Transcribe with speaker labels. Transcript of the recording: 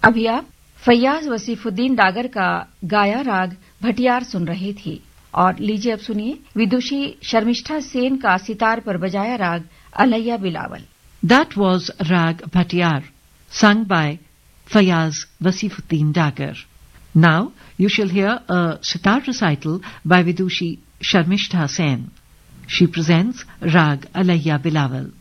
Speaker 1: अभी आप फैयाज वसीफुद्दीन डागर का गाया राग भटियार सुन रहे थे और लीजिए अब सुनिए विदुषी शर्मिष्ठा सेन का सितार पर बजाया राग अलैया Bilawal.
Speaker 2: That was Rag Bhatiyar, sung by Fayaz Wasifuddin Dagar. Now you shall hear a sitar recital by Vidushi Sharmishtha Sen. She presents Rag Alaiya Bilawal.